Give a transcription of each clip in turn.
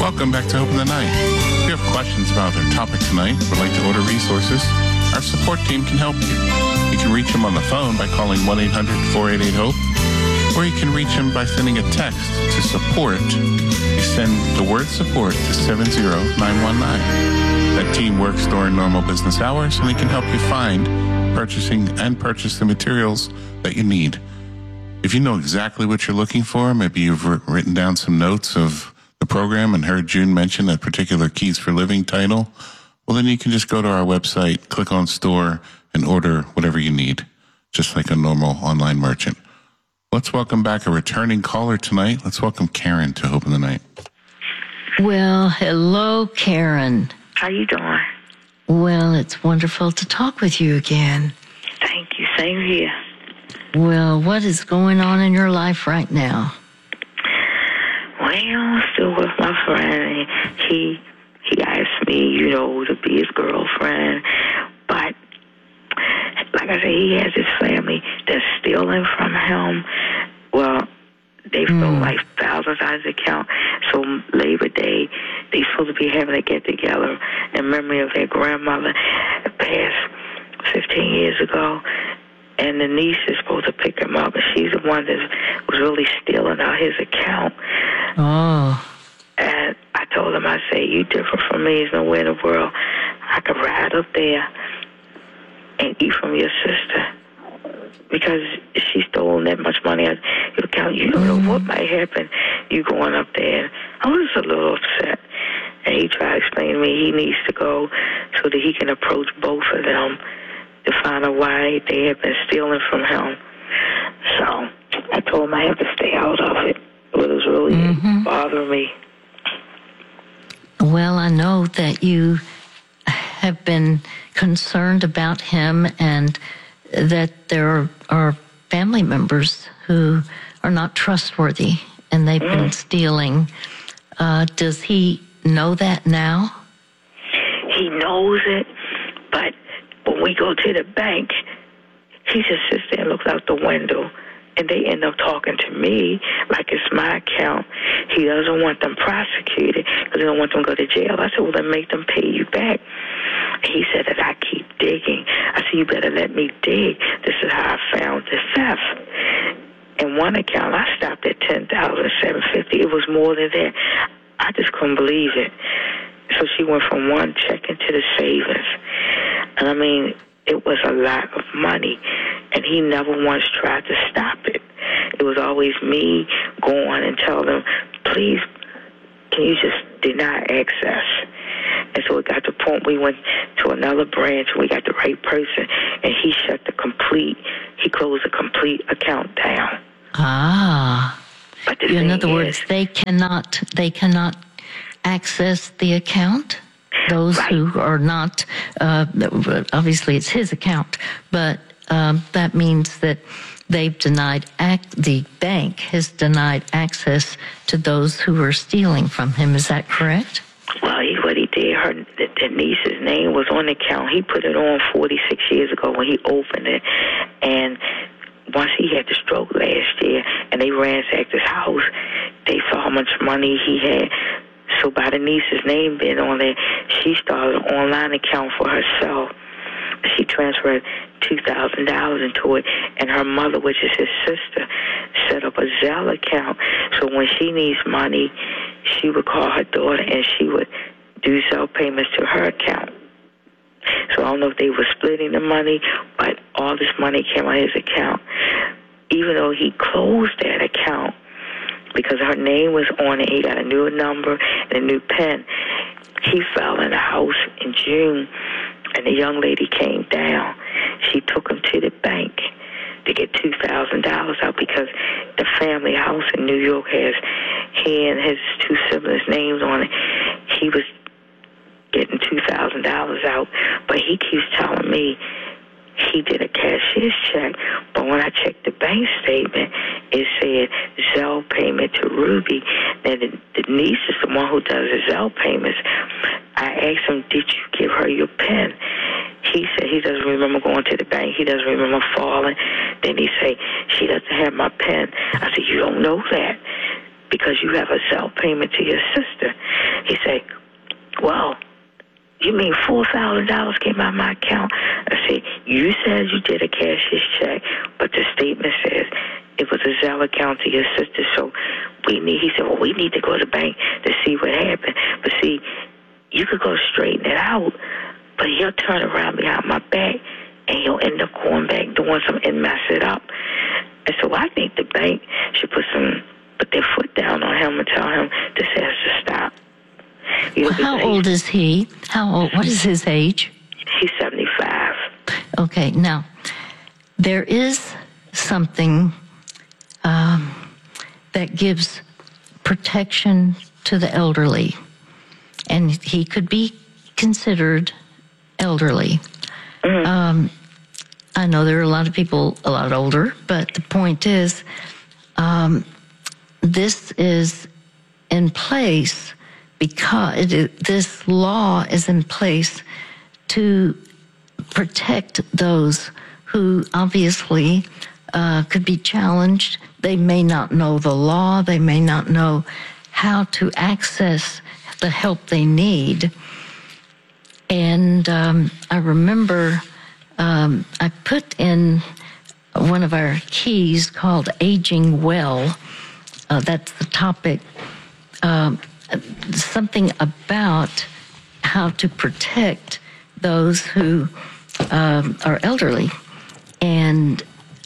Welcome back to Hope in the Night. If you have questions about our topic tonight, would like to order resources, our support team can help you. You can reach them on the phone by calling 1-800-488-HOPE, or you can reach them by sending a text to support. You send the word support to 70919. That team works during normal business hours, and they can help you find, purchase the materials that you need. If you know exactly what you're looking for, maybe you've written down some notes of the program and heard June mention that particular Keys for Living title, well, then you can just go to our website, click on store, and order whatever you need, just like a normal online merchant. Let's welcome back a returning caller tonight. Let's welcome Karen to Hope in the Night. Well, hello, Karen. How you doing? Well, it's wonderful to talk with you again. Thank you. Same here. Well, what is going on in your life right now? Well, still with my friend. He asked me, to be his girlfriend. But, like I said, he has his family that's stealing from him. Well, they stole like thousands out of his account. So Labor Day, they supposed to be having a get-together in memory of their grandmother that passed 15 years ago. And the niece is supposed to pick him up, and she's the one that was really stealing out his account. Oh. And I told him, I said, you different from me. There's nowhere in the world I could ride up there and eat from your sister. Because she stole that much money out of your account. You don't know what might happen. You going up there. I was a little upset. And he tried to explain to me he needs to go so that he can approach both of them to find out why they have been stealing from him. So I told him I have to stay out of it. It was really bothering me. Well, I know that you have been concerned about him and that there are family members who are not trustworthy and they've been stealing. Does he know that now? He knows it, but when we go to the bank, he just sits there and looks out the window, and they end up talking to me like it's my account. He doesn't want them prosecuted because he don't want them to go to jail. I said, well, then make them pay you back. He said that I keep digging. I said, you better let me dig. This is how I found the theft. In one account, I stopped at $10,750. It was more than that. I just couldn't believe it. So she went from one checking to the savings. And I mean, it was a lot of money. And he never once tried to stop it. It was always me going and telling them, please, can you just deny access? And so it got to the point we went to another branch and we got the right person, and he closed the complete account down. Ah. But in other words, they cannot access the account? Those who are not, obviously it's his account, but that means that they've denied, the bank has denied access to those who are stealing from him. Is that correct? Well, what he did, the niece's name was on the account. He put it on 46 years ago when he opened it. And once he had the stroke last year and they ransacked his house, they saw how much money he had. So by the niece's name being on there, she started an online account for herself. She transferred $2,000 into it, and her mother, which is his sister, set up a Zelle account. So when she needs money, she would call her daughter, and she would do Zelle payments to her account. So I don't know if they were splitting the money, but all this money came out of his account. Even though he closed that account, because her name was on it, he got a new number and a new PIN. He fell in a house in June, and the young lady came down. She took him to the bank to get $2,000 out because the family house in New York has he and his two siblings' names on it. He was getting $2,000 out, but he keeps telling me he did a cashier's check, but when I checked the bank statement, it said Zelle payment to Ruby. Now, the niece is the one who does the Zelle payments. I asked him, did you give her your PIN? He said he doesn't remember going to the bank. He doesn't remember falling. Then he said, she doesn't have my PIN. I said, you don't know that because you have a cell payment to your sister. He said, well, you mean $4,000 came out of my account? I said, you said you did a cashier's check, but the statement says it was a Zelle account to your sister, so he said, well, we need to go to the bank to see what happened. But see, you could go straighten it out, but he'll turn around behind my back, and he'll end up going back doing something and mess it up. And so I think the bank should put their foot down on him and tell him this has to stop. Well, how old is he? What is his age? He's 75. Okay, now, there is something that gives protection to the elderly, and he could be considered elderly. Mm-hmm. I know there are a lot of people a lot older, but the point is, this is in place because this law is in place to protect those who obviously could be challenged. They may not know the law. They may not know how to access the help they need. And I remember I put in one of our keys called Aging Well. That's the topic. Something about how to protect those who are elderly. And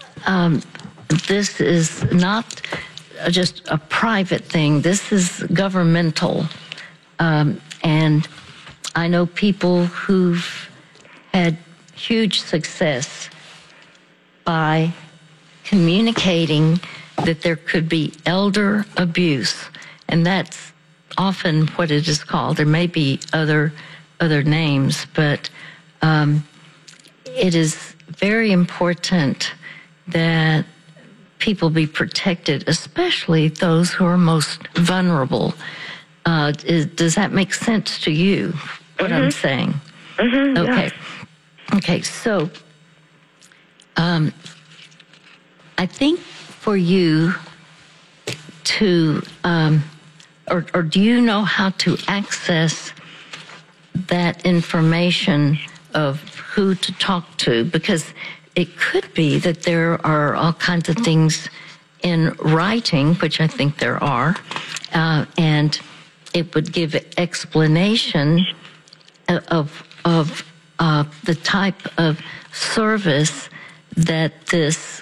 this is not just a private thing. This is governmental. And I know people who've had huge success by communicating that there could be elder abuse. And that's often what it is called. There may be other names, but it is very important that people be protected, especially those who are most vulnerable. Does that make sense to you, what I'm saying? Mm-hmm, okay. Yeah. Okay, so I think for you to, or do you know how to access that information of who to talk to? Because it could be that there are all kinds of things in writing, which I think there are, and it would give explanation of the type of service that this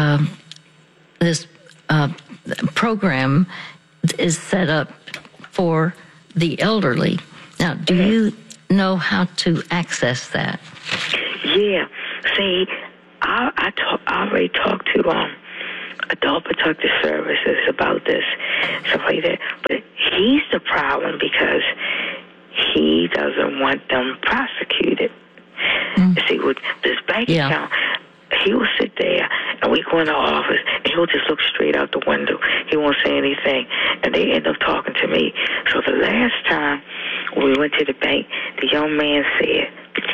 program is set up for the elderly. Now, do you know how to access that? Yeah. See, I already talked to Adult Protective Services about this, stuff like that. But he's the problem because he doesn't want them prosecuted. See, with this bank account, he will sit there and we go in the office and he'll just look straight out the window. He won't say anything. And they end up talking to me. So the last time when we went to the bank, the young man said,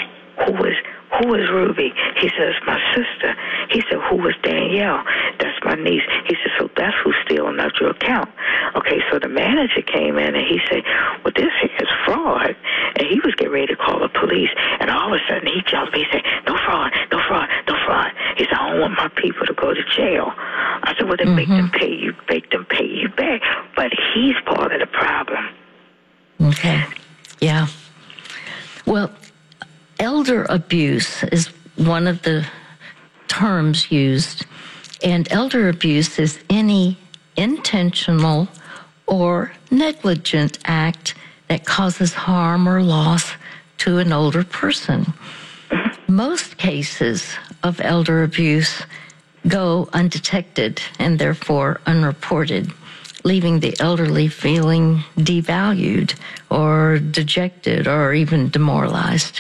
Who is Ruby? He says, my sister. He said, who is Danielle? That's my niece. He said, so that's who's stealing out your account. Okay, so the manager came in and he said, well, this is fraud. And he was getting ready to call the police. And all of a sudden he jumped. He said, no fraud, no fraud, no fraud. He said, I don't want my people to go to jail. I said, well, then make them pay you back. But he's part of the problem. Okay. Yeah. Well, elder abuse is one of the terms used, and elder abuse is any intentional or negligent act that causes harm or loss to an older person. Most cases of elder abuse go undetected and therefore unreported, leaving the elderly feeling devalued or dejected or even demoralized.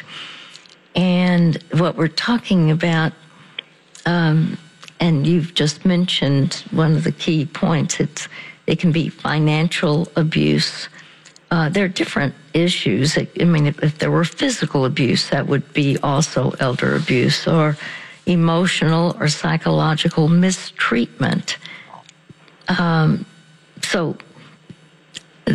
And what we're talking about, and you've just mentioned one of the key points, it can be financial abuse. There are different issues. I mean, if there were physical abuse, that would be also elder abuse, or emotional or psychological mistreatment. So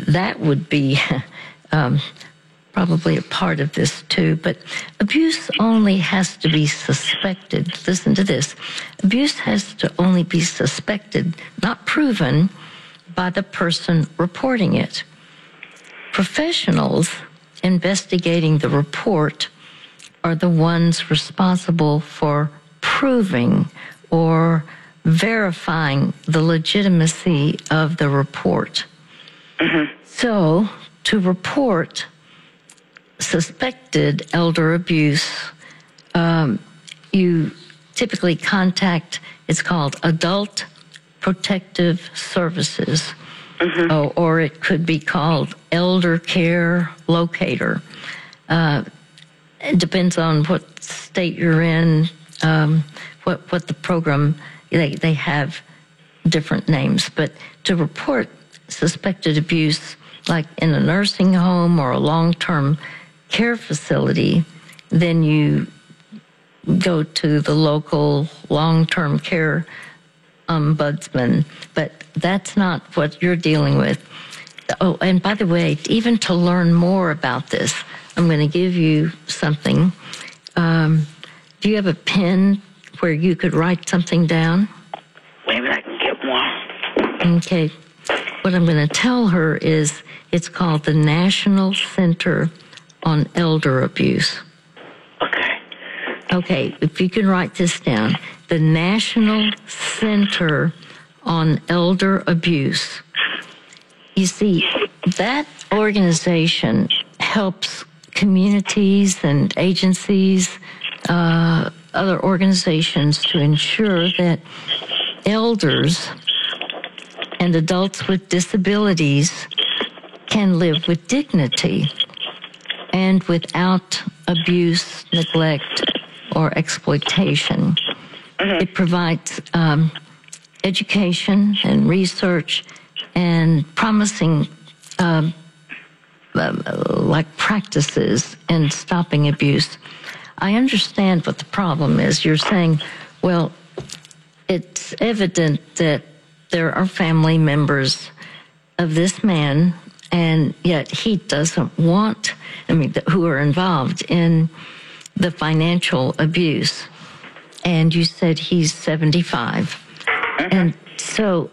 that would be probably a part of this too. But abuse only has to be suspected. Listen to this. Abuse has to only be suspected, not proven, by the person reporting it. Professionals investigating the report are the ones responsible for proving or verifying the legitimacy of the report. Mm-hmm. So, to report suspected elder abuse, you typically contact, it's called Adult Protective Services, mm-hmm. or it could be called Elder Care Locator. It depends on what state you're in, what the program, they have different names. But to report suspected abuse, like in a nursing home or a long-term care facility, then you go to the local long-term care ombudsman. But that's not what you're dealing with. Oh, and by the way, even to learn more about this, I'm going to give you something. Do you have a pen where you could write something down? Maybe I can get one. Okay. What I'm going to tell her is it's called the National Center on Elder Abuse. Okay. Okay, if you can write this down. The National Center on Elder Abuse. You see, that organization helps communities and agencies, other organizations to ensure that elders and adults with disabilities can live with dignity and without abuse, neglect, or exploitation. Mm-hmm. It provides education and research and promising like practices in stopping abuse. I understand what the problem is. You're saying, well, it's evident that there are family members of this man, and yet he doesn't want, who are involved in the financial abuse. And you said he's 75. And so,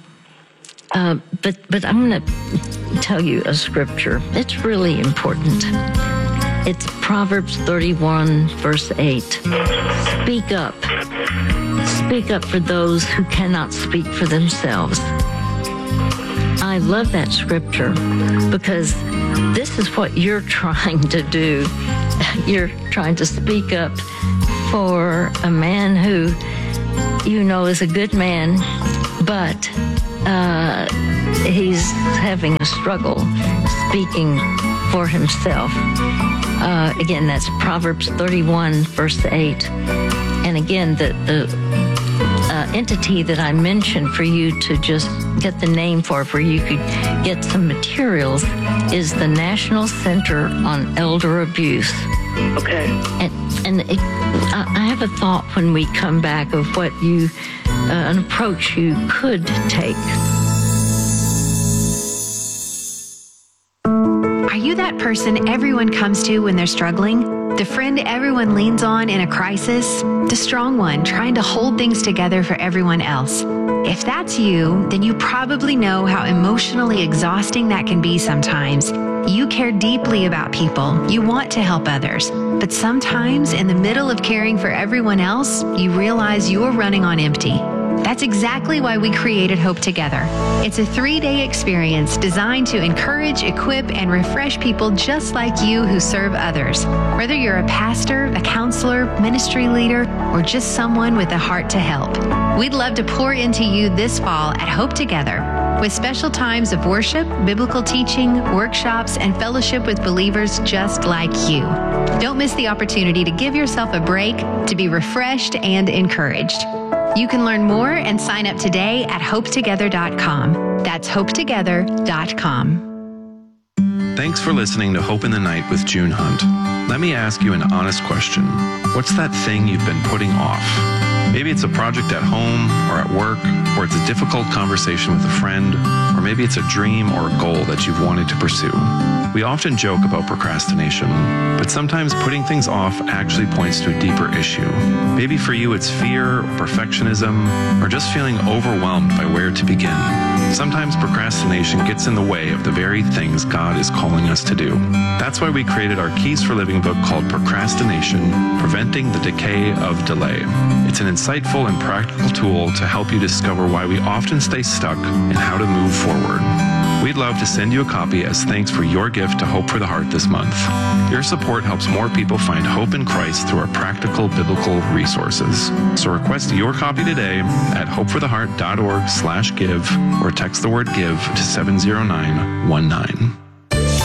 but I'm going to tell you a scripture. It's really important. It's Proverbs 31, verse 8. Speak up. Speak up for those who cannot speak for themselves. I love that scripture because this is what you're trying to do. You're trying to speak up for a man who you know is a good man, but he's having a struggle speaking for himself. Again, that's Proverbs 31, verse 8. And again, the entity that I mentioned for you to just get the name for where you could get some materials is the National Center on Elder Abuse. Okay. And I have a thought when we come back of what you, an approach you could take. Are you that person everyone comes to when they're struggling? The friend everyone leans on in a crisis? The strong one trying to hold things together for everyone else? If that's you, then you probably know how emotionally exhausting that can be sometimes. You care deeply about people. You want to help others. But sometimes, in the middle of caring for everyone else, you realize you're running on empty. That's exactly why we created Hope Together. It's a 3-day experience designed to encourage, equip, and refresh people just like you who serve others. Whether you're a pastor, a counselor, ministry leader, or just someone with a heart to help. We'd love to pour into you this fall at Hope Together, with special times of worship, biblical teaching, workshops, and fellowship with believers just like you. Don't miss the opportunity to give yourself a break, to be refreshed and encouraged. You can learn more and sign up today at hopetogether.com. That's hopetogether.com. Thanks for listening to Hope in the Night with June Hunt. Let me ask you an honest question. What's that thing you've been putting off? Maybe it's a project at home or at work, or it's a difficult conversation with a friend, or maybe it's a dream or a goal that you've wanted to pursue. We often joke about procrastination, but sometimes putting things off actually points to a deeper issue. Maybe for you it's fear, or perfectionism, or just feeling overwhelmed by where to begin. Sometimes procrastination gets in the way of the very things God is calling us to do. That's why we created our Keys for Living book called Procrastination: Preventing the Decay of Delay. It's an insightful and practical tool to help you discover why we often stay stuck and how to move forward. We'd love to send you a copy as thanks for your gift to Hope for the Heart this month. Your support helps more people find hope in Christ through our practical biblical resources. So request your copy today at hopefortheheart.org/give or text the word give to 70919.